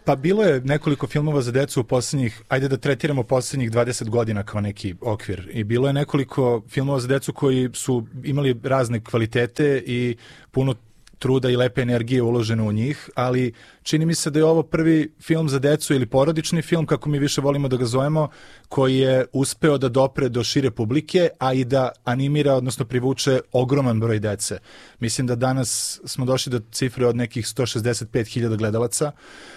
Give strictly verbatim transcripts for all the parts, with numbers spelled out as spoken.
Pa bilo je nekoliko filmova za decu u poslednjih, ajde da tretiramo poslednjih dvadeset godina kao neki okvir. I bilo je nekoliko filmova za decu koji su imali razne kvalitete i puno truda i lepe energije uloženo u njih, ali čini mi se da je ovo prvi film za decu ili porodični film, kako mi više volimo da ga zovemo, koji je uspeo da dopre do šire publike, a i da animira, odnosno privuče ogroman broj dece. Mislim da danas smo došli do cifre od nekih sto šezdeset pet hiljada gledalaca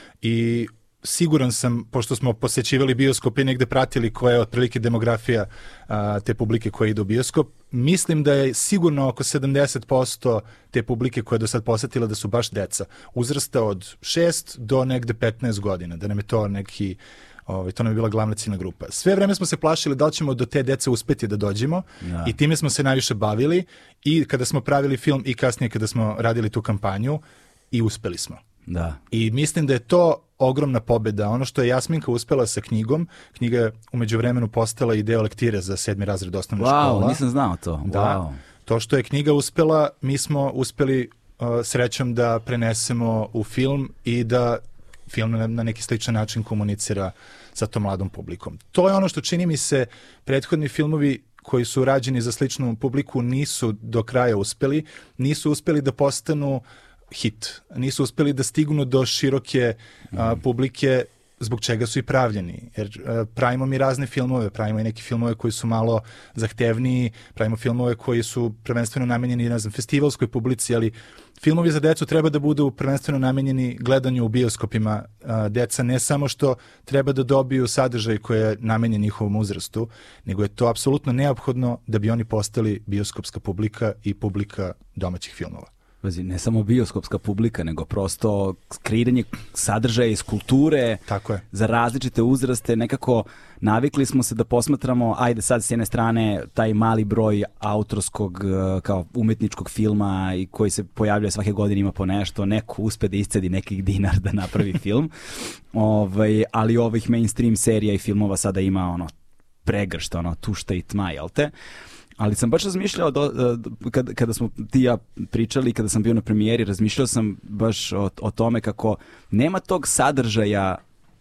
i siguran sam, pošto smo posjećivali bioskop i negde pratili koja je otprilike demografija a, te publike koja ide u bioskop, mislim da je sigurno oko sedamdeset posto te publike koja je do sad posjetila da su baš deca. Uzrasta od šest do negde petnaest godina, da nam je to neki, ovaj, to nam je bila glavna ciljna grupa. Sve vreme smo se plašili da li ćemo do te dece uspeti da dođemo ja. I time smo se najviše bavili i kada smo pravili film i kasnije kada smo radili tu kampanju i uspeli smo. Da. I mislim da je to ogromna pobjeda. Ono što je Jasminka uspela sa knjigom, knjiga je umeđu vremenu postala i deo lektire za sedmi razred osnovne wow, škola. Wow, nisam znao to. Da. Wow. To što je knjiga uspela, mi smo uspeli uh, srećom da prenesemo u film i da film na, na neki sličan način komunicira sa tom mladom publikom. To je ono što čini mi se prethodni filmovi koji su rađeni za sličnu publiku nisu do kraja uspeli, nisu uspeli da postanu hit. Nisu uspeli da stignu do široke a, publike, zbog čega su i pravljeni. Jer a, pravimo mi razne filmove, pravimo i neke filmove koji su malo zahtevniji, pravimo filmove koji su prvenstveno namenjeni, ne znam, festivalskoj publici, ali filmovi za decu treba da budu prvenstveno namenjeni gledanju u bioskopima a, deca, ne samo što treba da dobiju sadržaj koji je namenjen njihovom uzrastu, nego je to apsolutno neophodno da bi oni postali bioskopska publika i publika domaćih filmova. Ne samo bioskopska publika, nego prosto kreiranje sadržaja iz kulture. Tako je. Za različite uzraste. Nekako navikli smo se da posmatramo, ajde sad s jedne strane taj mali broj autorskog kao umetničkog filma i koji se pojavljuje svake godine, ima po nešto, neko uspe da iscedi nekih dinar da napravi film. Ovaj, ali ovih mainstream serija i filmova sada ima ono pregršta, ono tušta i tma, jel te? Ali sam baš razmišljao, do, do, kada, kada smo ti ja pričali, kada sam bio na premijeri, razmišljao sam baš o, o tome kako nema tog sadržaja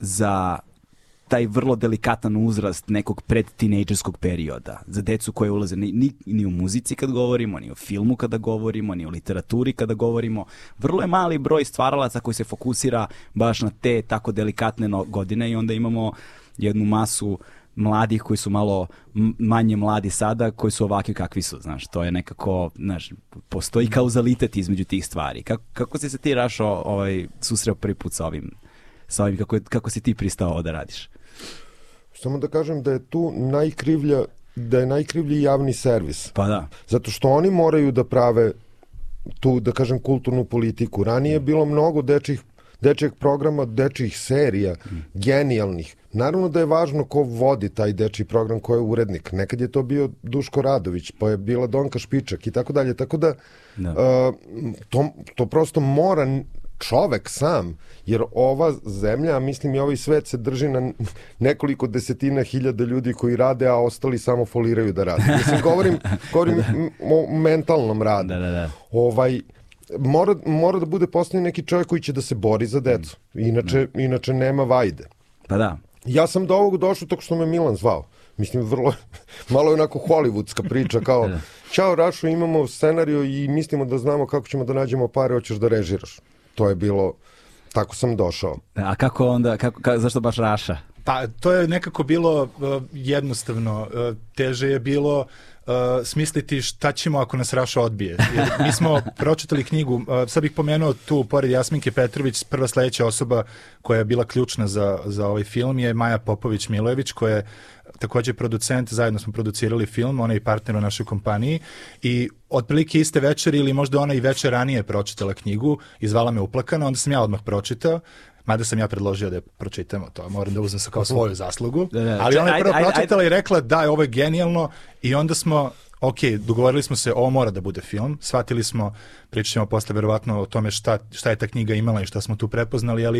za taj vrlo delikatan uzrast nekog predtinejdžerskog perioda. Za decu koje ulaze ni, ni, ni u muzici kad govorimo, ni u filmu kada govorimo, ni u literaturi kada govorimo. Vrlo je mali broj stvaralaca koji se fokusira baš na te tako delikatne no, godine i onda imamo jednu masu mladih koji su malo manje mladi sada, koji su ovakvi kakvi su, znaš, to je nekako, znaš, postoji kauzalitet između tih stvari. Kako, kako si se ti, Rašo, ovaj, susreo prvi put sa ovim, sa ovim kako, kako si ti pristao ovo da radiš? Samo da kažem da je tu najkrivlja, da je najkrivlji javni servis. Pa da. Zato što oni moraju da prave tu, da kažem, kulturnu politiku. Ranije je bilo mnogo dečjih dečjeg programa, dečjih serija, mm. genijalnih. Naravno da je važno ko vodi taj dečji program, ko je urednik. Nekad je to bio Duško Radović, pa je bila Donka Špičak i tako dalje. Tako da, da. Uh, to, to prosto mora čovek sam, jer ova zemlja, mislim i ovaj svet se drži na nekoliko desetina hiljada ljudi koji rade, a ostali samo foliraju da rade. Mislim, govorim, govorim o mentalnom radu. Da, da, da. Ovaj, Mora, mora da bude postavljen neki čovjek koji će da se bori za decu. Inače, da. inače nema vajde. Pa da. Ja sam do ovog došao tako što me Milan zvao. Mislim, vrlo, malo je onako hollywoodska priča, kao, čao Rašo, imamo scenariju i mislimo da znamo kako ćemo da nađemo pare, hoćeš da režiraš. To je bilo, tako sam došao. A kako onda, kako, kako, zašto baš Raša? Pa, to je nekako bilo uh, jednostavno. Uh, teže je bilo uh, smisliti šta ćemo ako nas Raša odbije. Jer mi smo pročitali knjigu, uh, sad bih pomenuo tu, pored Jasminke Petrović, prva sledeća osoba koja je bila ključna za, za ovaj film je Maja Popović-Milojević, koja je također producent, zajedno smo producirali film, ona je i partner u našoj kompaniji i otprilike iste večeri ili možda ona i večer ranije pročitala knjigu i zvala me uplakana, onda sam ja odmah pročitao. Mada sam ja predložio da je pročitamo to, moram da uzmem sa kao svoju zaslugu, da, da. Ali ona je prvo ajde, pročitala ajde. I rekla da, ovo je genijalno i onda smo, ok, dogovorili smo se, ovo mora da bude film, shvatili smo, pričat ćemo posle verovatno o tome šta, šta je ta knjiga imala i šta smo tu prepoznali, ali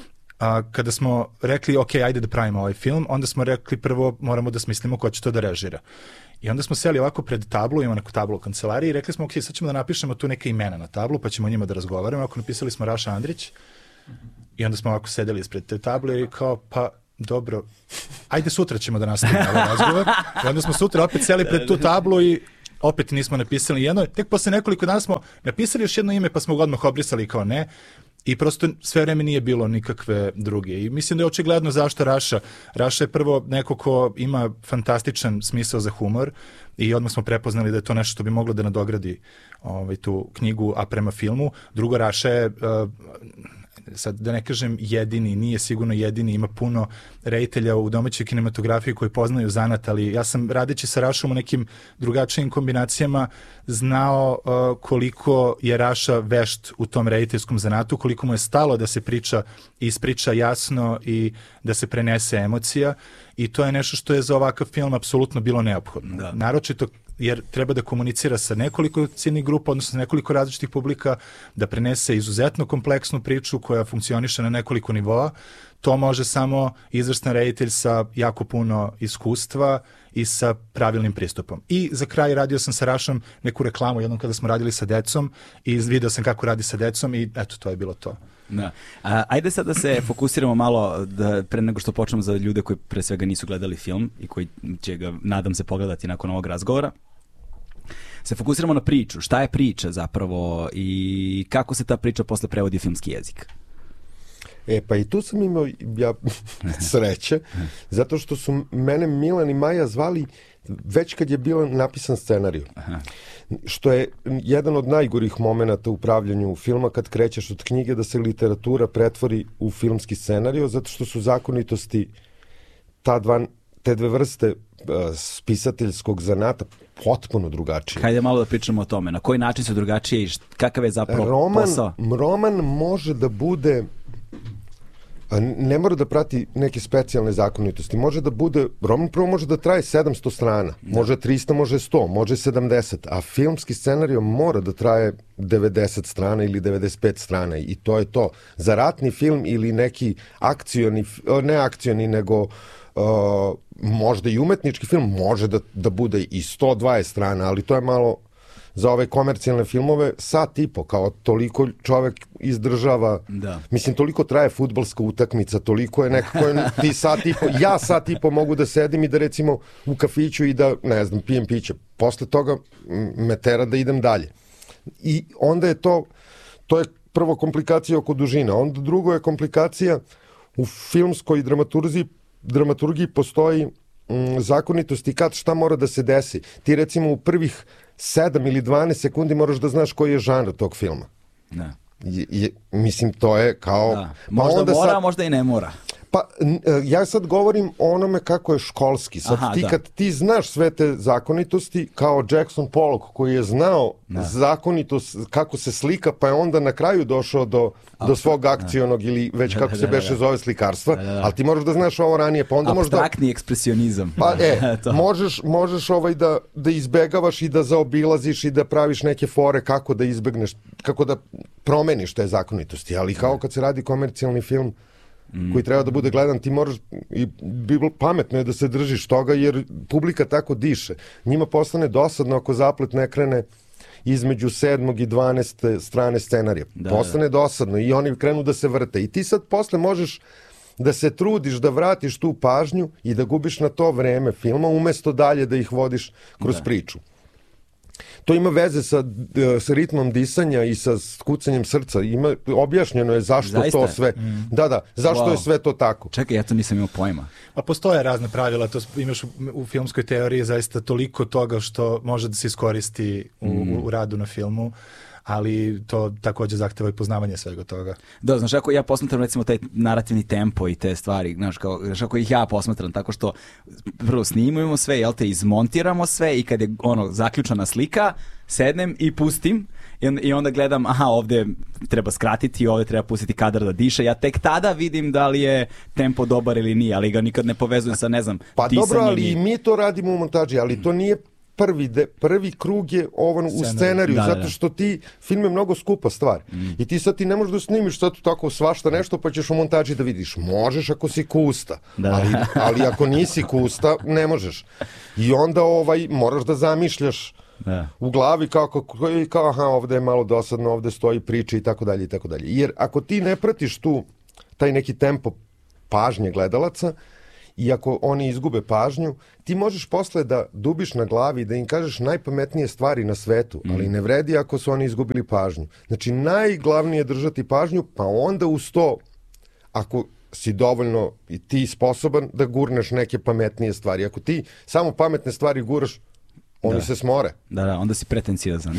a, kada smo rekli, ok, ajde da pravimo ovaj film, onda smo rekli prvo moramo da smislimo ko će to da režira. I onda smo seli ovako pred tablu, imamo neku tablu u kancelariji i rekli smo, ok, sad ćemo da napišemo tu neke imena na tablu, pa ćemo o njima da razgovaramo. Ako napisali smo Raša Andrić, I onda smo ovako sedeli ispred te table i kao, pa dobro, ajde sutra ćemo da nastavimo ovaj razgovor. I onda smo sutra opet seli pred tu tablu i opet nismo napisali jedno. Tek posle nekoliko dana smo napisali još jedno ime pa smo ga odmah obrisali kao ne. I prosto sve vreme nije bilo nikakve druge. I mislim da je očigledno zašto Raša. Raša je prvo neko ko ima fantastičan smisao za humor i odmah smo prepoznali da je to nešto što bi moglo da nadogradi ovaj, tu knjigu, a prema filmu. Drugo, Raša je... Uh, sad da ne kažem jedini, nije sigurno jedini, ima puno reditelja u domaćoj kinematografiji koji poznaju zanat, ali ja sam radeći sa Rašom u nekim drugačijim kombinacijama znao uh, koliko je Raša vešt u tom rediteljskom zanatu, koliko mu je stalo da se priča i ispriča jasno i da se prenese emocija i to je nešto što je za ovakav film apsolutno bilo neophodno. Da. Naročito jer treba da komunicira sa nekoliko ciljnih grupa, odnosno sa nekoliko različitih publika, da prenese izuzetno kompleksnu priču koja funkcioniše na nekoliko nivoa. To može samo izvrstan reditelj sa jako puno iskustva i sa pravilnim pristupom. I za kraj radio sam sa Rašom neku reklamu jednom kada smo radili sa decom i video sam kako radi sa decom i eto, to je bilo to. Da. A, ajde sad da se fokusiramo malo da, pre nego što počnemo za ljude koji pre svega nisu gledali film i koji će ga, nadam se, pogledati nakon ovog razgovora. Se fokusiramo na priču. Šta je priča zapravo i kako se ta priča posle prevodi u filmski jezik? E, pa i tu sam imao ja sreće, zato što su mene Milan i Maja zvali već kad je bio napisan scenariju. Aha. Što je jedan od najgorih momenata u pravljenju filma kad krećeš od knjige da se literatura pretvori u filmski scenariju, zato što su zakonitosti ta dva, te dve vrste uh, spisateljskog zanata potpuno drugačije. Hajde malo da pričamo o tome. Na koji način su drugačije i št, kakav je zapravo roman, posao? Roman može da bude... Ne mora da prati neke specijalne zakonitosti. Može da bude, roman prvo može da traje sedamsto strana, da. Može trista, može sto, može sedamdeset, a filmski scenario mora da traje devedeset strana ili devedeset pet strana i to je to. Za ratni film ili neki akcioni, ne akcioni, nego uh, možda i umetnički film može da, da bude i sto dvadeset strana, ali to je malo... Za ove komercijalne filmove sat i po, kao toliko čovek izdržava, da. Mislim, toliko traje fudbalska utakmica, toliko je nekako, ti sat i po, ja sat i po mogu da sedim i da recimo u kafiću i da, ne znam, pijem piće. Posle toga me tera da idem dalje. I onda je to, to je prvo komplikacija oko dužine, onda drugo je komplikacija u filmskoj dramaturgiji, dramaturgiji postoji mm, zakonitosti kad šta mora da se desi. Ti recimo u prvih sedam ili dvanaest sekundi moraš da znaš koji je žanr tog filma. Da. I, i, mislim, to je kao... Da. Možda pa onda mora, sad, možda i ne mora. Pa ja sad govorim o onome kako je školski. Sad Aha, ti da. Kad ti znaš sve te zakonitosti, kao Jackson Pollock koji je znao da. Zakonitost, kako se slika, pa je onda na kraju došao do, do svog akcionog da. Ili već kako da, se da, beše da. Zove slikarstva, da, da, da. Ali ti moraš da znaš ovo ranije, pa onda možda... Abstraktni ekspresionizam. Pa e, možeš, možeš ovaj da, da izbegavaš i da zaobilaziš i da praviš neke fore kako da izbegneš, kako da promeniš te zakonitosti, ali kao kad se radi komercijalni film, Mm. koji treba da bude gledan, ti moraš i bilo pametno je da se držiš toga jer publika tako diše. Njima postane dosadno ako zaplet ne krene između sedmog i dvanaeste strane scenarija. Da, postane da. Dosadno i oni krenu da se vrte. I ti sad posle možeš da se trudiš da vratiš tu pažnju i da gubiš na to vreme filma umesto dalje da ih vodiš kroz da. Priču. To ima veze sa, sa ritmom disanja i sa kucanjem srca. Ima, objašnjeno je zašto Zaista? To sve... Mm. Da, da, zašto wow. je sve to tako. Čekaj, ja to nisam imao pojma. Pa postoje razne pravila, to imaš u, u filmskoj teoriji zaista toliko toga što može da se iskoristi u, mm. u radu na filmu, ali to takođe zahteva i poznavanje svega toga. Da, znaš, ako ja posmatram recimo taj narativni tempo i te stvari, znaš, kao, znaš, ako ih ja posmatram tako što prvo snimujemo sve, jel te, izmontiramo sve i kad je ono zaključana slika, sednem i pustim i onda gledam, aha, ovde treba skratiti, ovde treba pustiti kadar da diše, ja tek tada vidim da li je tempo dobar ili nije, ali ga nikad ne povezujem sa, ne znam, pa dobro, ali i mi to radimo u montaži, ali to nije prvi, de, prvi krug je ovan u scenariju, da, zato što ti, film je mnogo skupa stvar. Mm. I ti sad ti ne možeš da snimiš sad tako svašta nešto pa ćeš u montaži da vidiš. Možeš ako si kusta, da. ali, ali ako nisi kusta, ne možeš. I onda ovaj, moraš da zamišljaš da. U glavi kao, kao, kao aha, ovde je malo dosadno, ovde stoji priča i tako dalje i tako dalje. Jer ako ti ne pratiš tu taj neki tempo pažnje gledalaca i ako oni izgube pažnju, ti možeš posle da dubiš na glavi, da im kažeš najpametnije stvari na svetu, ali ne vredi ako su oni izgubili pažnju. Znači, najglavnije je držati pažnju, pa onda uz to, ako si dovoljno i ti sposoban da gurneš neke pametnije stvari. Ako ti samo pametne stvari guraš, oni da. se smore. Da, da, onda si pretenciozan.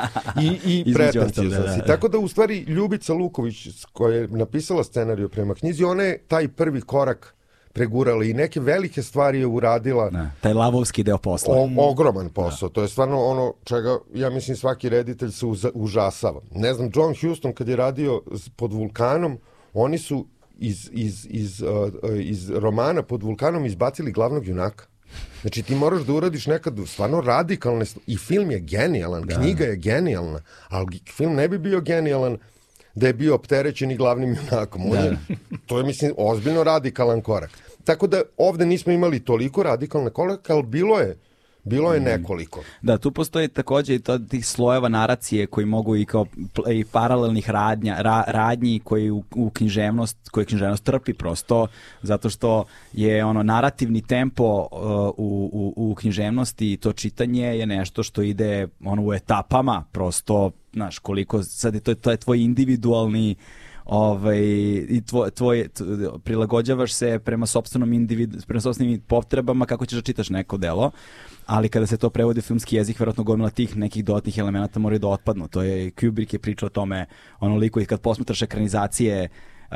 I, i pretenciozan da, si. Da. Tako da, u stvari, Ljubica Luković, koja je napisala scenariju prema knjizi, ona je taj prvi korak pregurala i neke velike stvari je uradila. Da, taj lavovski deo posla. O, ogroman posao. Da. To je stvarno ono čega, ja mislim, svaki reditelj se uza, užasava. Ne znam, John Huston kad je radio Pod vulkanom, oni su iz, iz, iz, uh, iz romana Pod vulkanom izbacili glavnog junaka. Znači, ti moraš da uradiš nekad stvarno radikalne... I film je genijalan, da. Knjiga je genijalna, ali film ne bi bio genijalan da je bio opterećen i glavnim junakom. Da. Je, to je, mislim, ozbiljno radikalan korak. Tako da ovde nismo imali toliko radikalne koraka, ali bilo je Bilo je nekoliko. Da, tu postoji takođe i to tih slojeva naracije koji mogu i kao i paralelnih radnja, ra, radnji koji u, u književnost, koje književnost trpi prosto, zato što je ono narativni tempo uh, u, u, u književnosti, to čitanje je nešto što ide ono u etapama, prosto, znaš, koliko sad je to, to je tvoj individualni ovaj i tvoj, tvoj prilagođavaš se prema sopstvenom individu, prema sopstvenim potrebama kako ćeš da čitaš neko delo, ali kada se to prevodi u filmski jezik, verovatno gomila tih nekih dodatnih elemenata moraju da otpadnu. To je Kubrick je pričao o tome onoliko i kad posmatraš ekranizacije uh,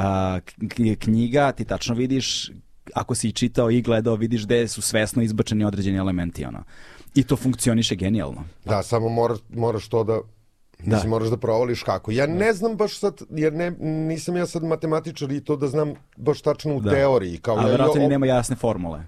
knjiga, ti tačno vidiš, ako si čitao i gledao, vidiš gde su svesno izbačeni određeni elementi, ono. I to funkcioniše genijalno. Da, samo moraš, moraš to da Da. Mislim, moraš da provališ kako. Ja ne znam baš sad, jer ne, nisam ja sad matematičar i to da znam baš tačno u da. teoriji. Kao a ja, verovatno ja, nema jasne formule.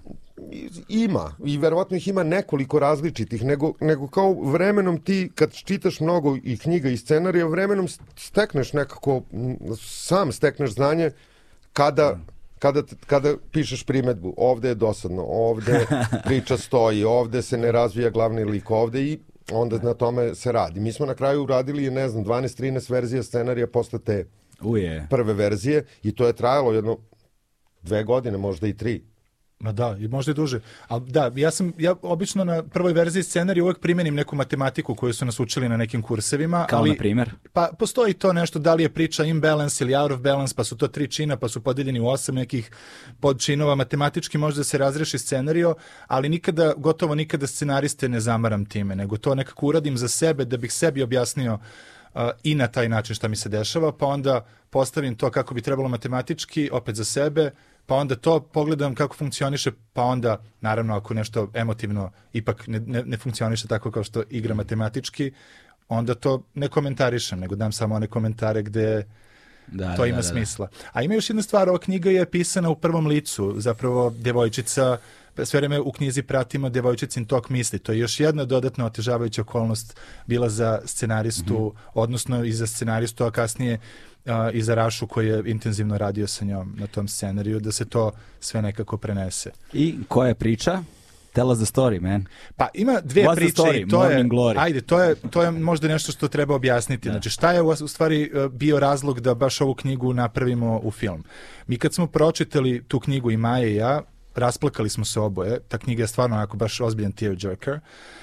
Ima. I verovatno ih ima nekoliko različitih. Nego, nego kao vremenom ti, kad čitaš mnogo i knjiga i scenarija, vremenom stekneš nekako, sam stekneš znanje kada... Da. Kada, kada pišeš primedbu, ovde je dosadno, ovde priča stoji, ovde se ne razvija glavni lik, ovde i onda na tome se radi. Mi smo na kraju uradili, ne znam, dvanaest trinaest verzija scenarija posle te Uje. prve verzije i to je trajalo jedno dve godine, možda i tri. Ma da, i možda i duže. Ali da, ja sam, ja obično na prvoj verziji scenarija uvek primenim neku matematiku koju su nas učili na nekim kursevima. Kao ali, na primjer? Pa postoji to nešto, da li je priča imbalance ili out of balance, pa su to tri čina, pa su podeljeni u osam nekih podčinova. Matematički može da se razreši scenario, ali nikada, gotovo nikada scenariste ne zamaram time, nego to nekako uradim za sebe da bih sebi objasnio uh, i na taj način šta mi se dešava, pa onda postavim to kako bi trebalo matematički, opet za sebe, pa onda to pogledam kako funkcioniše, pa onda, naravno, ako nešto emotivno ipak ne, ne, ne funkcioniše tako kao što igra matematički, onda to ne komentarišem, nego dam samo one komentare gde da, to ima da, da, smisla. A ima još jedna stvar, ova knjiga je pisana u prvom licu, zapravo djevojčica, sve vreme u knjizi pratimo djevojčicin tok misli. To je još jedna dodatna otežavajuća okolnost bila za scenaristu, mm-hmm. odnosno i za scenaristu, a kasnije uh, i za Rašu koji je intenzivno radio sa njom na tom scenariju, da se to sve nekako prenese. I koja je priča? Tell us the story, man. Pa ima dve What's priče story? i to je, glory. ajde, to je, to je možda nešto što treba objasniti. Da. Znači, šta je u stvari bio razlog da baš ovu knjigu napravimo u film? Mi kad smo pročitali tu knjigu i Maja i ja, rasplakali smo se oboje. Ta knjiga je stvarno onako baš ozbiljan tearjerker.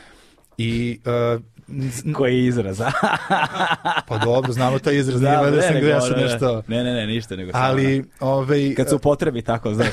I... Uh, koji je izraz? Pa dobro, znamo taj izraz. Da, nije da sam grešao nešto... Ne, ne, ne, ništa. Nego ali, ovaj, kad se upotrebi tako, znaš.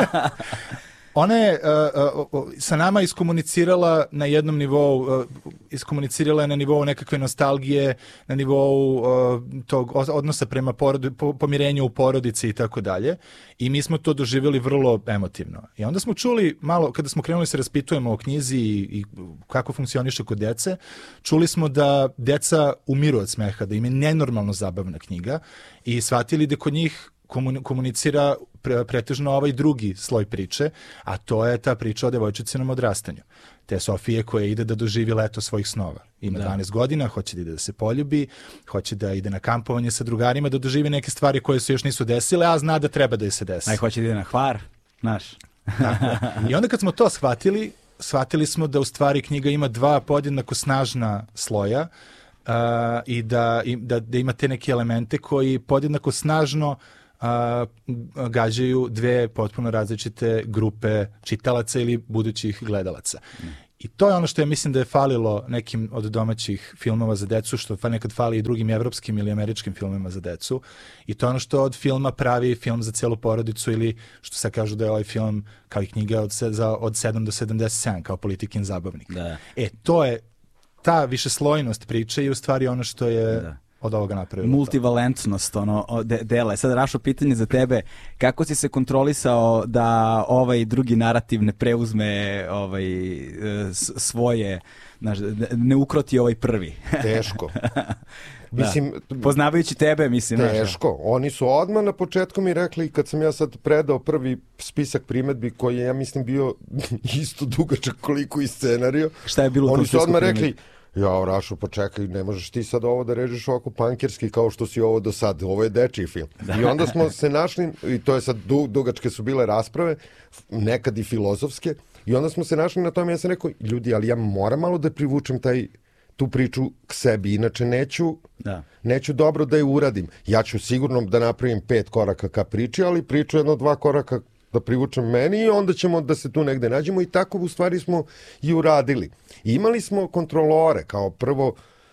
Ona je uh, uh, sa nama iskomunicirala na jednom nivou, uh, iskomunicirala je na nivou nekakve nostalgije, na nivou uh, tog odnosa prema porodi, po, pomirenju u porodici i tako dalje. I mi smo to doživjeli vrlo emotivno. I onda smo čuli malo, kada smo krenuli se raspitujemo o knjizi i, i kako funkcioniše kod djece, čuli smo da djeca umiru od smeha, da im je nenormalno zabavna knjiga i shvatili da kod njih komunicira pretežno ovaj drugi sloj priče, a to je ta priča o devojčicinom odrastanju. Te Sofije koja ide da doživi leto svojih snova. Ima da. dvanaest godina, hoće da ide da se poljubi, hoće da ide na kampovanje sa drugarima, da doživi neke stvari koje se još nisu desile, a zna da treba da je se desi. Aj, hoće da ide na Hvar, znaš. I onda kad smo to shvatili, shvatili smo da u stvari knjiga ima dva podjednako snažna sloja, Uh, i da, i, da, da ima te neke elemente koji podjednako snažno a, gađaju dve potpuno različite grupe čitalaca ili budućih gledalaca. Mm. I to je ono što ja mislim da je falilo nekim od domaćih filmova za decu, što pa nekad fali i drugim evropskim ili američkim filmima za decu. I to je ono što od filma pravi film za celu porodicu ili što se kažu da je ovaj film kao i knjiga od, za, od sedam do sedamdeset sedam kao Politikin zabavnik. Da. E, to je ta višeslojnost priče i u stvari ono što je... Da. Od ovoga napravilo. Multivalentnost, ono, de, dela. Sad, Rašo, pitanje za tebe, kako si se kontrolisao da ovaj drugi narativ ne preuzme ovaj, svoje, znaš, ne ukroti ovaj prvi? Teško. Mislim, da. Poznavajući tebe, mislim. Teško. Znaš, oni su odmah na početku mi rekli, kad sam ja sad predao prvi spisak primedbi koji je, ja mislim, bio isto dugačak koliko i scenarijo. Šta je bilo? Oni su odmah rekli, ja, Rašo, pa čekaj, ne možeš ti sad ovo da režiš ovako pankerski kao što si ovo do sad. Ovo je dečiji film. Da. I onda smo se našli, i to je sad, du, dugačke su bile rasprave, nekad i filozofske, i onda smo se našli na tome, ja sam rekao, ljudi, ali ja moram malo da privučem taj, tu priču k sebi, inače neću, da. neću dobro da je uradim. Ja ću sigurno da napravim pet koraka ka priči, ali priču jedno dva koraka da privučem meni i onda ćemo da se tu negde nađemo i tako u stvari smo i uradili. I imali smo kontrolore, kao prvo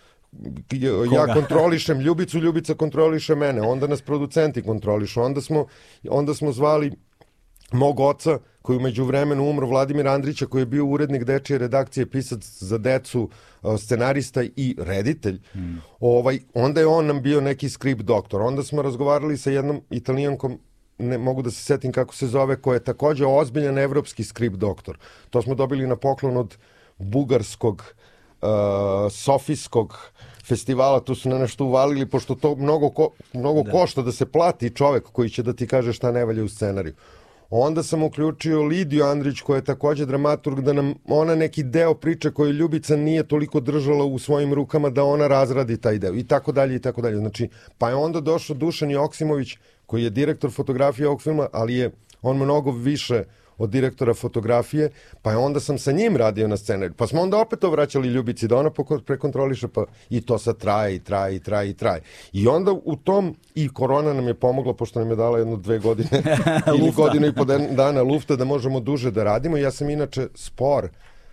ja Koga? kontrolišem Ljubicu, Ljubica kontroliše mene, onda nas producenti kontrolišu, onda smo, onda smo zvali mog oca koji umeđu vremenu umro, Vladimir Andrića, koji je bio urednik dečije redakcije, pisac za decu, scenarista i reditelj. Hmm. Ovaj, onda je on nam bio neki skript doktor. Onda smo razgovarali sa jednom Italijankom, ne mogu da se setim kako se zove, koja je takođe ozbiljan evropski skript doktor. To smo dobili na poklon od bugarskog uh, sofijskog festivala, tu su na nešto uvalili, pošto to mnogo, ko, mnogo da. košta da se plati čovek koji će da ti kaže šta ne valja u scenariju. Onda sam uključio Lidiju Andrić, koja je takođe dramaturg, da nam ona neki deo priče koju Ljubica nije toliko držala u svojim rukama da ona razradi taj deo i tako dalje i tako dalje. Znači, pa je onda došao Dušan Joksimović, koji je direktor fotografije ovog filma, ali je on mnogo više od direktora fotografije, pa je onda sam sa njim radio na scenariju. Pa smo onda opet to vraćali Ljubici da ona prekontroliše, pa i to sad traje i traje i traje i traje. I onda u tom i korona nam je pomogla, pošto nam je dala jedno dve godine ili godinu i po dana lufta da možemo duže da radimo. Ja sam inače spor,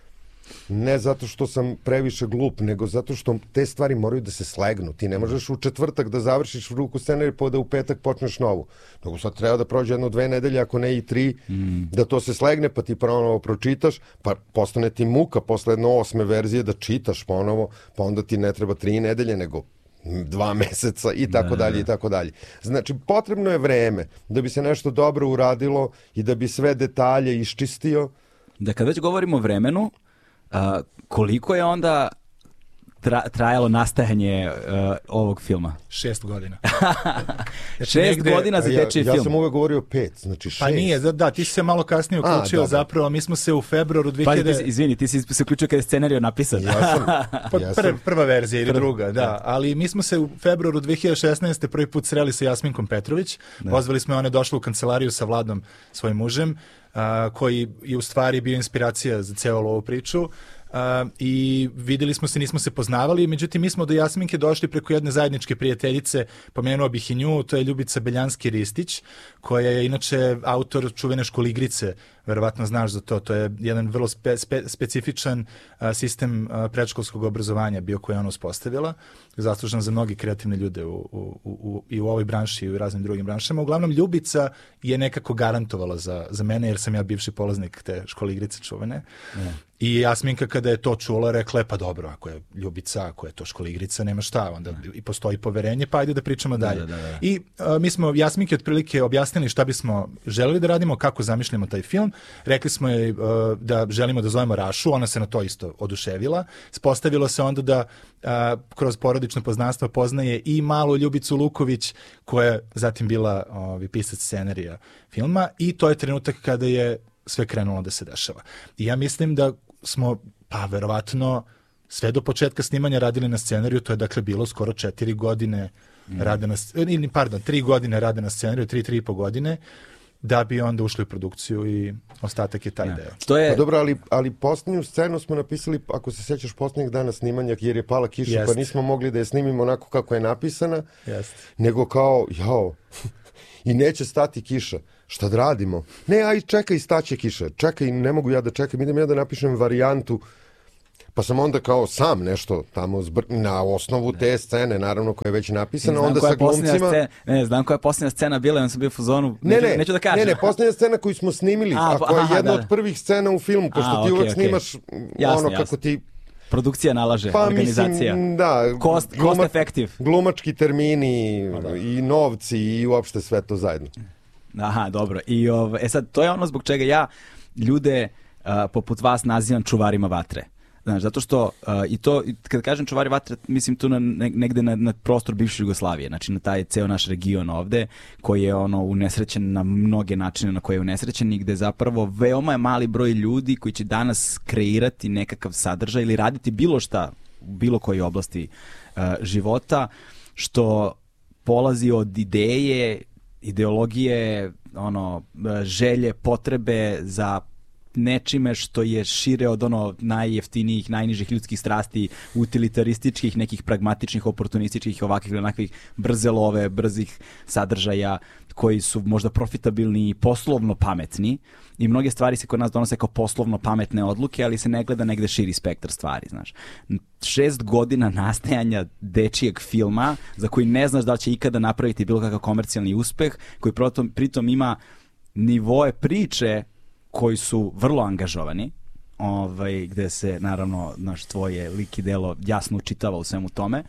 ne zato što sam previše glup, nego zato što te stvari moraju da se slegnu. Ti ne možeš u četvrtak da završiš ruku scenariju pa da u petak počneš novu. Nego sad treba da prođe jedno dve nedelje, ako ne i tri, mm. da to se slegne, pa ti ponovo pročitaš, pa postane ti muka posle jedno osme verzije da čitaš ponovo, pa onda ti ne treba tri nedelje, nego dva meseca i tako dalje i tako dalje. Znači, potrebno je vreme da bi se nešto dobro uradilo i da bi sve detalje iščistio. Da kad već govorimo o vremenu, Uh, koliko je onda tra, trajalo nastajanje uh, ovog filma? Šest godina. Znači, šest negde, godina za dečiji ja, film. Ja sam uvek govorio pet, znači šest. Pa nije, da, da ti si se malo kasnije uključio, A, zapravo mi smo se u februaru dve hiljade... Pa, ti, izvini, ti si se uključio kada je scenario napisan. Ja sam, pa, ja prv, prva verzija ili druga, da. Ali mi smo se u februaru dve hiljade šesnaeste prvi put sreli sa Jasminkom Petrović, da. Pozvali smo je, ona je došla u kancelariju sa Vladom, svojim mužem, uh, koji je u stvari bio inspiracija za celu ovu priču. Uh, i videli smo se, nismo se poznavali, međutim mi smo do Jasminke došli preko jedne zajedničke prijateljice, pomenuo bih i nju, to je Ljubica Beljanski-Ristić, koja je inače autor čuvene Školigrice, verovatno znaš za to, to je jedan vrlo spe, spe, specifičan uh, sistem uh, predškolskog obrazovanja bio koji je ona uspostavila, zaslužan za mnogi kreativne ljude u, u, u, i u ovoj branši i u raznim drugim branšama. Uglavnom Ljubica je nekako garantovala za, za mene, jer sam ja bivši polaznik te Školigrice čuvene. Yeah. I Jasminka kada je to čula rekla je pa dobro, ako je Ljubica, ako je to Školigrica, nema šta, onda da. I postoji poverenje, pa ajde da pričamo dalje. Da, da, da. I a, mi smo Jasminke otprilike objasnili šta bismo želeli da radimo, kako zamišljamo taj film. Rekli smo je a, da želimo da zovemo Rašu, ona se na to isto oduševila. Spostavilo se onda da a, kroz porodično poznanstvo poznaje i malu Ljubicu Luković, koja je zatim bila ovi, pisac scenarija filma, i to je trenutak kada je sve krenulo da se dešava. I ja mislim da smo, pa verovatno, sve do početka snimanja radili na scenariju, to je dakle bilo skoro četiri godine mm. rade na, ili pardon, tri godine rade na scenariju, tri, tri i po godine, da bi onda ušli u produkciju i ostatak je taj ja. deo. To je... Pa dobro, ali, ali posljednju scenu smo napisali, ako se sećaš, posljednjeg dana snimanja, jer je pala kiša, Jest. pa nismo mogli da je snimimo onako kako je napisana, Jest. nego kao, jao, i neće stati kiša. Šta da radimo? Ne, aj čekaj, staće kiša. Čekaj, ne mogu ja da čekam, idem ja da napišem varijantu. Pa sam onda kao sam nešto tamo zbr... na osnovu te scene, naravno, koja je već napisana, onda sa glumcima... Scena, ne, znam koja je posljednja scena bila, on sam bio u fazonu, ne, neću, ne, neću da kažem. Ne, ne, posljednja scena koju smo snimili, a, a koja je jedna da, da. od prvih scena u filmu, pošto a, ti okay, uvek okay. snimaš jasne, ono kako jasne. ti... Produkcija nalaže, pa, organizacija. Mislim, da, cost, cost gluma, effective. Glumački termini da. i novci i uopšte sve to zajedno. Aha, dobro. I, ov, e sad, to je ono zbog čega ja ljude uh, poput vas nazivam čuvarima vatre. Znaš, zato što, uh, i to, kad kažem čuvari vatre, mislim tu na, negde na, na prostor bivše Jugoslavije, znači na taj ceo naš region ovde, koji je ono unesrećen na mnoge načine na koje je unesrećen i gde zapravo veoma je mali broj ljudi koji će danas kreirati nekakav sadržaj ili raditi bilo šta u bilo kojoj oblasti uh, života, što polazi od ideje, ideologije, ono, želje, potrebe za nečime što je šire od ono najjeftinijih, najnižih ljudskih strasti, utilitarističkih, nekih pragmatičnih, oportunističkih, ovakvih ili onakvih brze love, brzih sadržaja koji su možda profitabilni i poslovno pametni i mnoge stvari se kod nas donose kao poslovno pametne odluke, ali se ne gleda negde širi spektar stvari, znaš. Šest godina nastajanja dečijeg filma za koji ne znaš da li će ikada napraviti bilo kakav komercijalni uspeh, koji pritom, pritom ima nivoe priče koji su vrlo angažovani, ovaj, gde se, naravno, naš tvoje lik i delo jasno učitava u svemu tome,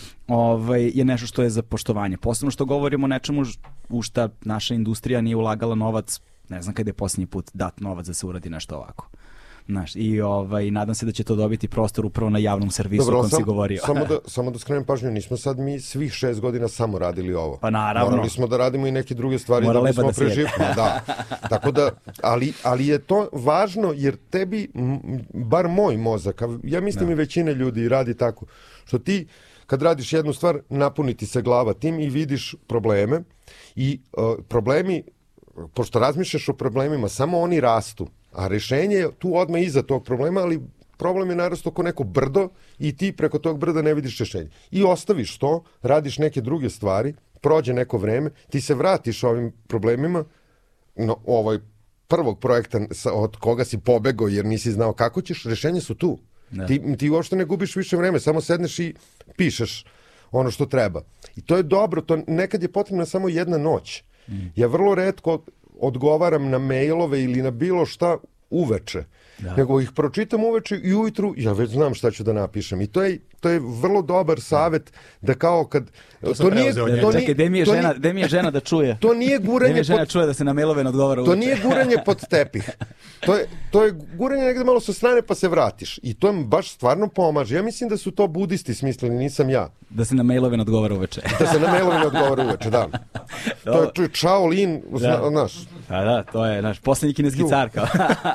ovaj, je nešto što je za poštovanje. Posebno što govorimo o nečemu u šta naša industrija nije ulagala novac, ne znam kada je posljednji put dat novac da se uradi nešto ovako. Znaš, i ovaj, nadam se da će to dobiti prostor upravo na javnom servisu o kom si govorio. Samo da, samo da skrenem pažnju, nismo sad mi svih šest godina samo radili ovo. Pa naravno. Morali smo da radimo i neke druge stvari. Mora da bismo da preživili. Da. Tako da, ali, ali je to važno jer tebi, bar moj mozak, ja mislim da. i većine ljudi radi tako, što ti kad radiš jednu stvar, napuniti se glava tim i vidiš probleme i uh, problemi, pošto razmišljaš o problemima, samo oni rastu. A rešenje je tu odmah iza tog problema, ali problem je naravno oko neko brdo i ti preko tog brda ne vidiš rešenje. I ostaviš to, radiš neke druge stvari, prođe neko vreme, ti se vratiš ovim problemima, no, ovaj prvog projekta od koga si pobegao jer nisi znao kako ćeš, rešenje su tu. Ti, ti uopšte ne gubiš više vreme, samo sedneš i pišeš ono što treba. I to je dobro, to nekad je potrebna samo jedna noć. Mm. Ja vrlo retko odgovaram na mailove ili na bilo šta uveče. Da. Nego ih pročitam uveče i ujutru ja već znam šta ću da napišem. I to je, to je vrlo dobar savjet da kao kad... To, to nije, to nije, Čekaj, gde mi je, žena, nije, mi je žena da čuje? To nije guranje... Gde mi je žena pod, čuje da se na mailove ne odgovara uveče? To nije guranje pod tepih. To je, to je guranje negde malo sa strane pa se vratiš. I to im baš stvarno pomaže. Ja mislim da su to budisti smislili, nisam ja. Da se na mailove ne odgovara uveče. Da se na mailove ne odgovara uveče, da. To je, to je Shaolin, da. Naš. A da, to je naš posljednji kineski car. Kao.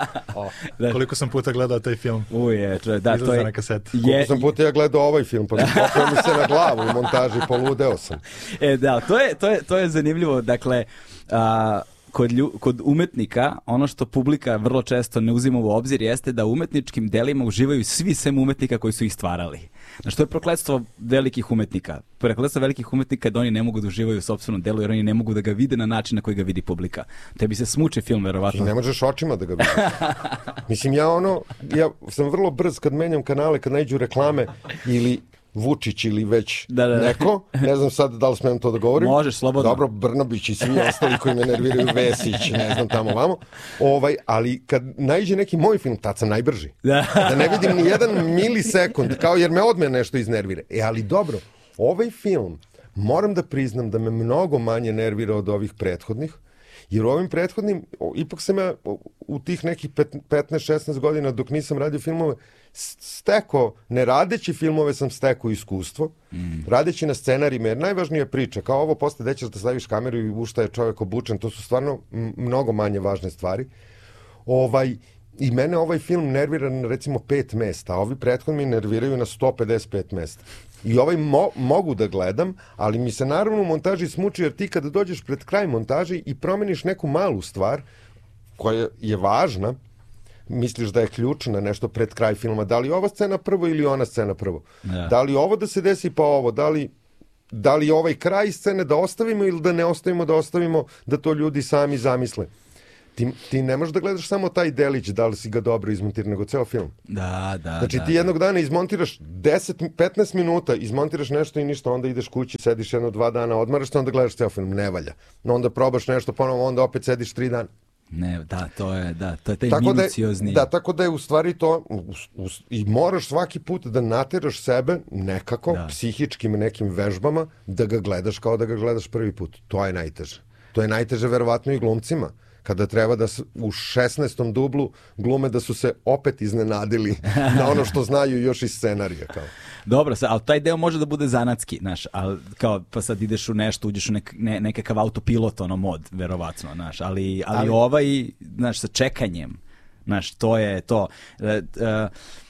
Da. Koliko sam puta gledao taj film? Uje, čovjek, da, to je... na kaseti. Je... Koliko sam puta ja gledao ovaj film, pa mi popao mi se na glavu u montaži, poludeo sam. E, da, to je, to je, to je zanimljivo, dakle... A... Kod, lju, kod umetnika, ono što publika vrlo često ne uzima u obzir jeste da u umetničkim delima uživaju svi sem umetnika koji su ih stvarali. Znači, to je prokletstvo velikih umetnika. Prokletstvo velikih umetnika je da oni ne mogu da uživaju u sopstvenom delu jer oni ne mogu da ga vide na način na koji ga vidi publika. Tebi se smuči film, verovatno. I ne možeš očima da ga vidiš. Mislim, ja ono, ja sam vrlo brz kad menjam kanale, kad nađu reklame ili Vučić ili već da, da, da. neko, ne znam sad da li smem to da govorim. Možeš, slobodno. Dobro, Brnabić i svi ostali koji me nerviraju, Vesić, ne znam tamo vamo. Ovaj, ali kad naiđe neki moj film, tad sam najbrži. Da, da ne vidim ni jedan milisekund, kao jer me odme nešto iznervira. E, ali dobro, ovaj film, moram da priznam da me mnogo manje nervira od ovih prethodnih, jer u ovim prethodnim, ipak sam ja u tih nekih petnaest šesnaest godina dok nisam radio filmove, steko, ne radeći filmove sam steko iskustvo, mm. radeći na scenarijima, jer najvažnija je priča, kao ovo posle gde ćeš da staviš kameru i u šta je čovjek obučen, to su stvarno mnogo manje važne stvari. Ovaj, i mene ovaj film nervira na recimo pet mesta, a ovi prethodni me nerviraju na sto pedeset pet mesta. I ovaj mo, mogu da gledam, ali mi se naravno u montaži smuči, jer ti kada dođeš pred kraj montaži i promeniš neku malu stvar, koja je važna, misliš da je ključna nešto pred kraj filma, da li ova scena prvo ili ona scena prvo. Ja. Da li ovo da se desi pa ovo, da li da li ovaj kraj scene da ostavimo ili da ne ostavimo, da ostavimo da to ljudi sami zamisle. Ti, ti ne možeš da gledaš samo taj delić, da li si ga dobro izmontirao, nego ceo film. Da, da, Znači da, ti jednog dana izmontiraš deset petnaest minuta, izmontiraš nešto i ništa, onda ideš kući, sediš jedno dva dana, odmaraš se, onda gledaš ceo film, ne valja. No, onda probaš nešto ponovo, onda opet sediš tri dana. Ne, da, to je, da, to je taj Tako da je, minuciozni. da, tako da je u stvari to, u, u, i moraš svaki put da nateraš sebe nekako, Da. psihičkim nekim vežbama, da ga gledaš kao da ga gledaš prvi put. To je najteže. To je najteže verovatno i glumcima. Kada treba da su u šesnaestom dublu glume da su se opet iznenadili na ono što znaju još iz scenarija. Kao. Dobro, sad, ali taj deo može da bude zanatski, znaš, ali kao, pa sad ideš u nešto, uđeš u nek, ne, nekakav autopilot, ono, mod, verovatno, znaš, ali, ali, ali ovaj, znaš, sa čekanjem, znaš, to je to, e, e,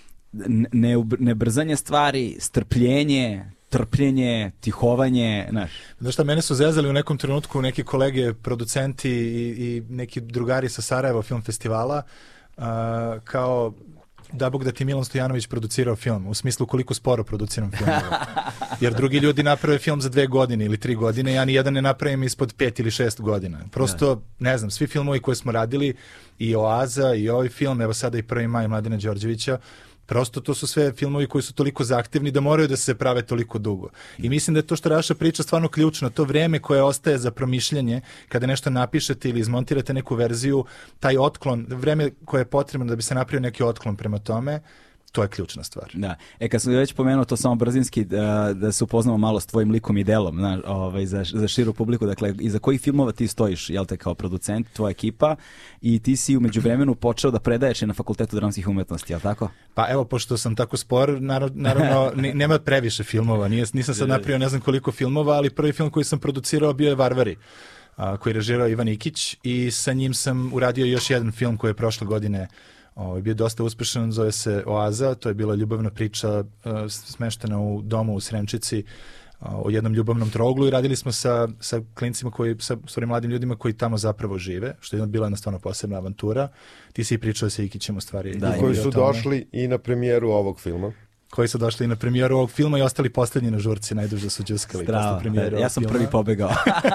ne, ne brzanje stvari, strpljenje, trpljenje, tihovanje, znaš. Znaš šta, mene su zezali u nekom trenutku neki kolege, producenti i, i neki drugari sa Sarajeva film festivala, uh, kao da Bog da ti Milan Stojanović producirao film, u smislu koliko sporo produciram film. Jer drugi ljudi naprave film za dve godine ili tri godine, ja ni jedan ne napravim ispod pet ili šest godina. Prosto, ne znam, svi filmovi koje smo radili, i Oaza, i ovaj film, evo sada i Prvi maj Mladena Đorđevića, prosto to su sve filmovi koji su toliko zahtevni da moraju da se prave toliko dugo. I mislim da je to što Raša priča stvarno ključno. To vreme koje ostaje za promišljanje, kada nešto napišete ili izmontirate neku verziju, taj otklon, vreme koje je potrebno da bi se napravio neki otklon prema tome, to je ključna stvar. Da. E, kad sam već pomenuo to samo brzinski, da, da se upoznamo malo s tvojim likom i delom, znaš, ovaj, za, za širu publiku, dakle, iza kojih filmova ti stojiš, jel te, kao producent, tvoja ekipa, i ti si u međuvremenu počeo da predaješ i na Fakultetu dramskih umetnosti, jel tako? Pa evo, pošto sam tako spor, naravno, nema previše filmova, Nije, nisam sad napravio ne znam koliko filmova, ali prvi film koji sam producirao bio je Varvari, a, koji je režirao Ivan Ikić, i sa njim sam uradio još jedan film koji je prošle godine Ovo, bio dosta uspešan, zove se Oaza, to je bila ljubavna priča uh, smeštena u domu u Sremčici uh, o jednom ljubavnom trouglu, i radili smo sa, sa klincima, koji, sa stvari mladim ljudima koji tamo zapravo žive, što je bila jednostavno posebna avantura. Ti si i pričao sa Ikićem u stvari. Da, koji su došli i na premijeru ovog filma. Koji su došli i na premijeru ovog filma i ostali posljednji na žurci, najduže su džuskali. Strava, ja sam filma. Prvi pobegao.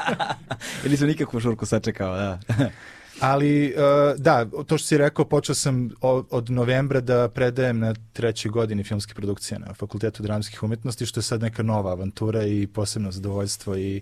Ili sam nikakvu žurku sačekao, da. Ali, uh, da, to što si rekao, počeo sam od, od novembra da predajem na trećoj godini filmske produkcije na Fakultetu dramskih umetnosti, što je sad neka nova avantura i posebno zadovoljstvo i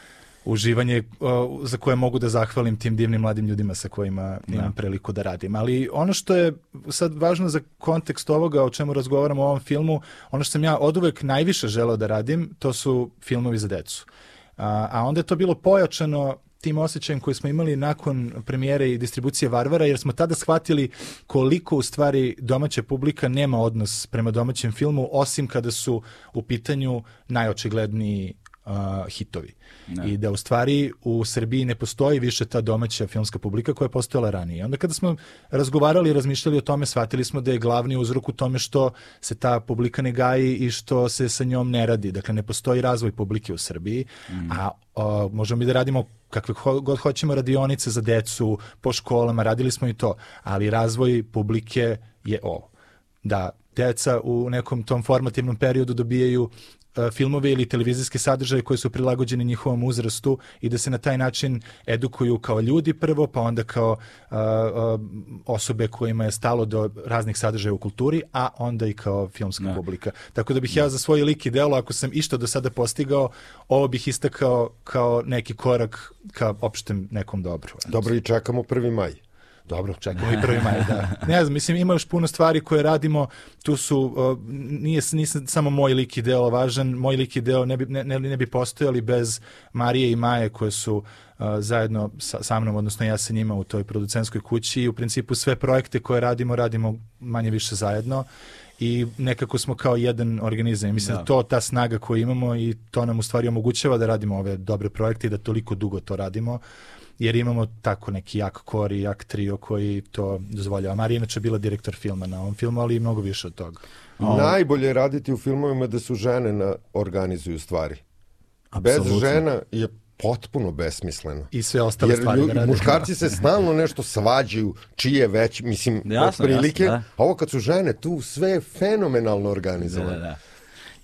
uživanje uh, za koje mogu da zahvalim tim divnim mladim ljudima sa kojima imam priliku da radim. Ali ono što je sad važno za kontekst ovoga o čemu razgovaramo u ovom filmu, ono što sam ja oduvek najviše želeo da radim, to su filmovi za decu. Uh, a onda je to bilo pojačano tim osjećajem koji smo imali nakon premijere i distribucije Varvara, jer smo tada shvatili koliko u stvari domaća publika nema odnos prema domaćem filmu, osim kada su u pitanju najočigledniji uh, hitovi. Ne. I da u stvari u Srbiji ne postoji više ta domaća filmska publika koja je postojala ranije. Onda kada smo razgovarali i razmišljali o tome, shvatili smo da je glavni uzrok u tome što se ta publika ne gaji i što se sa njom ne radi. Dakle, ne postoji razvoj publike u Srbiji, mm. a o, možemo mi da radimo kakve ho, god hoćemo radionice za decu, po školama, radili smo i to, ali razvoj publike je ovo. Da deca u nekom tom formativnom periodu dobijaju filmove ili televizijske sadržaje koji su prilagođeni njihovom uzrastu i da se na taj način edukuju kao ljudi prvo, pa onda kao uh, uh, osobe kojima je stalo do raznih sadržaja u kulturi, a onda i kao filmska no. publika. Tako da bih no. ja za svoj lik i delo, ako sam išta do sada postigao, ovo bih istakao kao neki korak ka opštem nekom dobru. Dobro, i čekamo prvi maj. Dobro, čekamo i prvi maj, da. Ne znam, mislim, ima još puno stvari koje radimo, tu su, uh, nije, nije samo moj lik i delo važan, moj lik i delo ne bi, ne, ne, ne bi postojali bez Marije i Maje koje su uh, zajedno sa, sa mnom, odnosno ja sa njima u toj producentskoj kući, i u principu sve projekte koje radimo, radimo manje više zajedno i nekako smo kao jedan organizam. Mislim da. da to, ta snaga koju imamo, i to nam u stvari omogućava da radimo ove dobre projekte i da toliko dugo to radimo, jer imamo tako neki jak kor i jak trio koji to dozvoljava. Marija inače bila direktor filma na ovom filmu, ali i mnogo više od toga. O... Najbolje je raditi u filmovima da su žene na organizuju stvari. Absolutno. Bez žena je potpuno besmisleno. I sve ostale jer stvari. Jer muškarci se stalno nešto svađaju, čije već, mislim, jasno, prilike. Jasno, da. A ovo kad su žene, tu sve je fenomenalno organizovano. Da, da, da.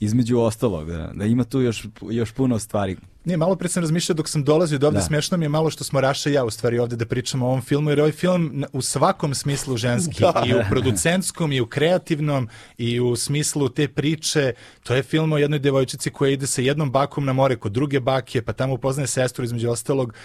Između ostalog, da, da ima tu još, još puno stvari. Nije, malo pre sam razmišljao dok sam dolazio do ovde, Da. smešno mi je malo što smo Raša i ja u stvari ovde da pričamo o ovom filmu, jer ovaj film u svakom smislu ženski, Da. i u producentskom, i u kreativnom, i u smislu te priče. To je film o jednoj devojčici koja ide sa jednom bakom na more kod druge bake, pa tamo upoznaje sestru, između ostalog.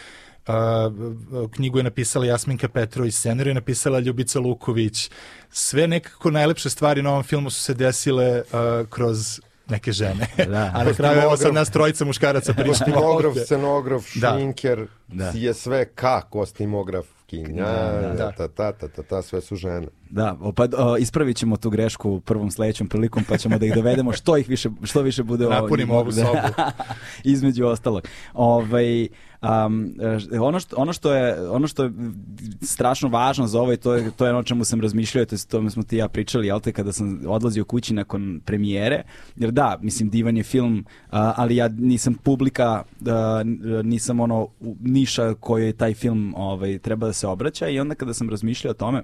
Uh, knjigu je napisala Jasminka Petrović, scenariju je napisala Ljubica Luković. Sve nekako najlepše stvari na ovom filmu su se desile uh, kroz neke žene. Da. A na kraju evo sad nas trojica muškaraca pričamo Kostimograf, ovde. scenograf, Da. šminker, Da. je sve ka kostimografkinja, Da, da. ta, ta, ta, ta, ta, sve su žene. Da, o, pa o, ispravit ćemo tu grešku prvom sledećom prilikom, pa ćemo da ih dovedemo što ih više, što više bude ovo- Napunimo ovu da. sobu. Između ostalog. Ovaj um, ono što ono što je ono što je strašno važno za ovo, i to je to je ono o čemu sam razmišljao, to je o tome smo ti i ja pričali, jel te, kada sam odlazio kući nakon premijere, jer da, mislim, divan je film, a, ali ja nisam publika, a, nisam ono u- niša kojoj taj film ovaj treba da se obraća, i onda kada sam razmišljao o tome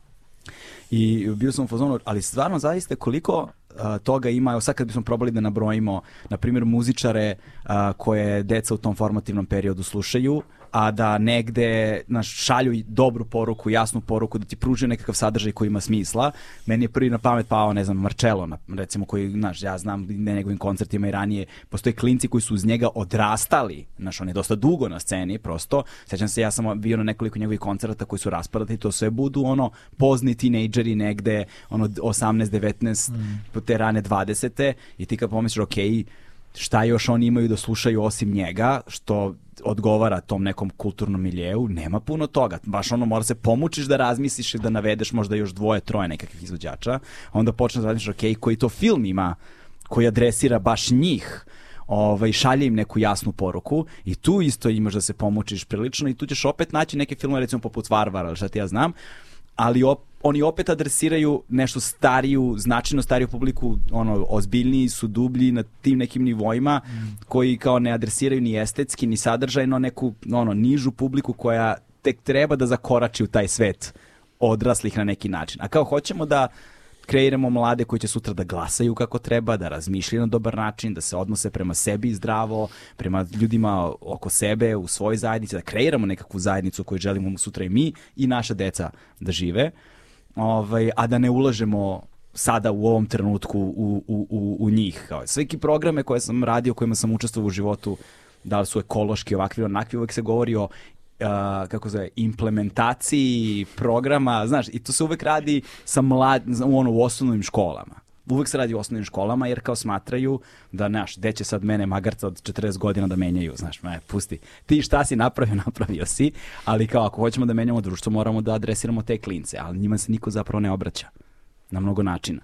i bio sam u fazonu, ali stvarno zaista koliko a, toga ima, evo sad kad bismo probali da nabrojimo, na primjer, muzičare a, koje deca u tom formativnom periodu slušaju, a da negde naš, šalju i dobru poruku, jasnu poruku, da ti pružaju nekakav sadržaj koji ima smisla. Meni je prvi na pamet pao, ne znam, Marcello, na- recimo, koji, znaš, ja znam na njegovim koncertima i ranije, postoje klinci koji su uz njega odrastali, znaš, on je dosta dugo na sceni, prosto. Sećam se, ja sam bio na nekoliko njegovih koncerata koji su raspadati, to sve budu, ono, pozni tinejdžeri negde, ono, osamnaest devetnaest, po te rane dvadesete, i ti kad pomisliš, okej, šta još oni imaju da slušaju osim njega, što odgovara tom nekom kulturnom miljeu, nema puno toga. Baš ono, mora se pomučiš da razmisliš i da navedeš možda još dvoje, troje nekakvih izvođača, onda počneš da razmišljaš, ok, koji to film ima koji adresira baš njih, ovaj, šalje im neku jasnu poruku, i tu isto imaš da se pomučiš prilično, i tu ćeš opet naći neke filmove, recimo poput Varvara, ili šta ti ja znam, ali op, oni opet adresiraju nešto stariju, značajno stariju publiku, ono, ozbiljniji su, dublji na tim nekim nivoima, koji kao ne adresiraju ni estetski, ni sadržajno neku, ono, nižu publiku koja tek treba da zakorači u taj svet odraslih na neki način. A kao hoćemo da kreiramo mlade koji će sutra da glasaju kako treba, da razmišljaju na dobar način, da se odnose prema sebi zdravo, prema ljudima oko sebe, u svojoj zajednici, da kreiramo nekakvu zajednicu koju želimo sutra i mi i naša deca da žive, ovaj, a da ne ulažemo sada u ovom trenutku u, u, u, u njih. Kao, sveki programe koje sam radio, kojima sam učestvovao u životu, da li su ekološki, ovakvi, onakvi, uvek se govori o Uh, kako zove, implementaciji programa, znaš, i to se uvek radi sa mlad, u, ono, u osnovnim školama. Uvek se radi u osnovnim školama, jer kao smatraju da, znaš, gde će sad mene magarca od četrdeset godina da menjaju, znaš, me, pusti. Ti šta si napravio, napravio si, ali kao ako hoćemo da menjamo društvo, moramo da adresiramo te klince, ali njima se niko zapravo ne obraća na mnogo načina.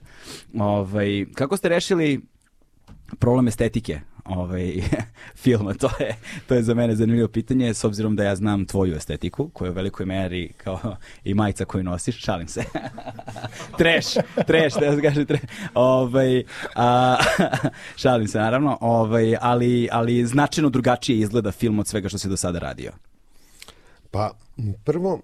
Ovaj, kako ste rešili problem estetike ovaj, filma? To je, to je za mene zanimljivo pitanje, s obzirom da ja znam tvoju estetiku, koju u velikoj meri kao i majica koju nosiš, šalim se. Treš, treš, da se kaže treš. Ovaj, a, šalim se, naravno, ovaj, ali, ali značajno drugačije izgleda film od svega što si do sada radio. Pa, prvo,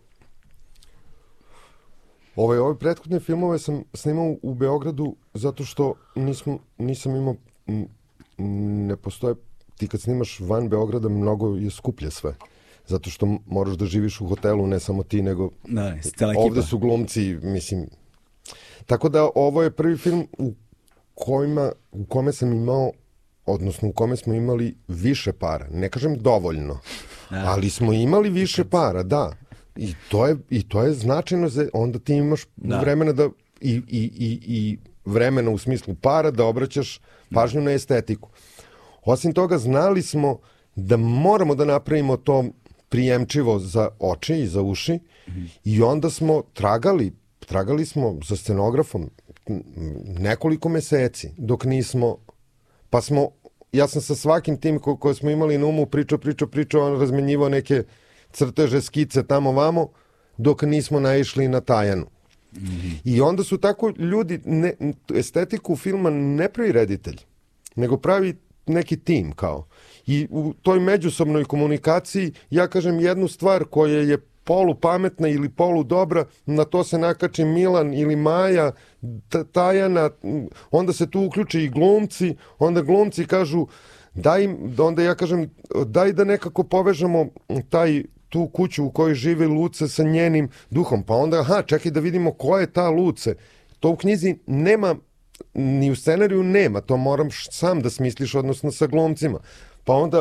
ove, ove prethodne filmove sam snimao u Beogradu zato što nismo, nisam imao, m, ne postoje, ti kad snimaš van Beograda mnogo je skuplje sve. Zato što moraš da živiš u hotelu, ne samo ti, nego Da, cela ekipa. ovde su glumci, mislim. Tako da ovo je prvi film u, kojima, u kome sam imao, odnosno u kome smo imali više para. Ne kažem dovoljno, Da. ali smo imali više para, da. I to je, i to je značajno, za, onda ti imaš Da. vremena da, i, i, i, i vremena u smislu para da obraćaš pažnju na estetiku. Osim toga, znali smo da moramo da napravimo to prijemčivo za oči i za uši, mm-hmm. i onda smo tragali, tragali smo za scenografom nekoliko meseci dok nismo, pa smo, ja sam sa svakim tim ko, koje smo imali na umu pričao, pričao, pričao, on razmenjivao neke crteže, skice tamo vamo, dok nismo naišli na Tajanu. Mm-hmm. I onda su tako ljudi, ne, estetiku filma ne pravi reditelj, nego pravi neki tim kao. I u toj međusobnoj komunikaciji ja kažem jednu stvar koja je polu pametna ili polu dobra, na to se nakači Milan ili Maja, Tajana, onda se tu uključe i glumci, onda glumci kažu, daj, onda ja kažem, daj da nekako povežemo taj tu kuću u kojoj živi Luce sa njenim duhom. Pa onda, aha, čekaj da vidimo ko je ta Luce. To u knjizi nema, ni u scenariju nema, to moram sam da smisliš, odnosno sa glumcima. Pa onda